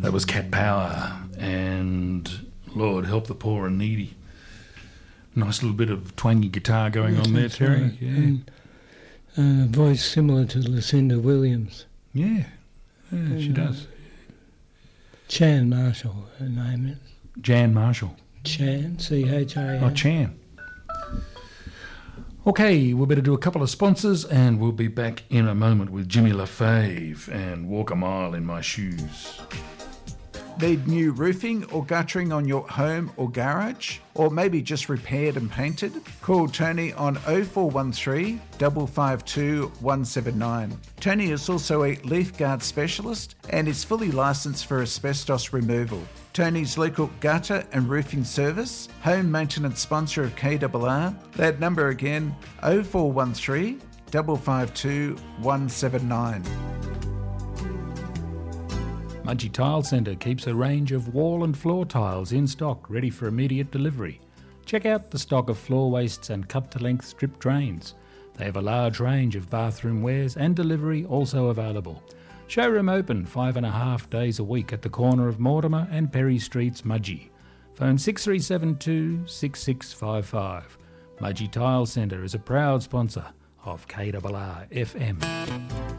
That was Cat Power and Lord Help the Poor and Needy. Nice little bit of twangy guitar going on there, Terry. Right. Yeah. And a voice similar to Lucinda Williams. Yeah, she does. Chan Marshall, her name is. Jan Marshall. Chan, C-H-A-N. Oh, Chan. Okay, we better do a couple of sponsors and we'll be back in a moment with Jimmy LaFave and Walk a Mile in My Shoes. Need new roofing or guttering on your home or garage? Or maybe just repaired and painted? Call Tony on 0413 552 179. Tony is also a leaf guard specialist and is fully licensed for asbestos removal. Tony's local gutter and roofing service, home maintenance sponsor of KRR. That number again, 0413 552 179. Mudgee Tile Centre keeps a range of wall and floor tiles in stock, ready for immediate delivery. Check out the stock of floor wastes and cut-to-length strip drains. They have a large range of bathroom wares and delivery also available. Showroom open 5.5 days a week at the corner of Mortimer and Perry Streets, Mudgee. Phone 6372 6655. Mudgee Tile Centre is a proud sponsor of KRR FM.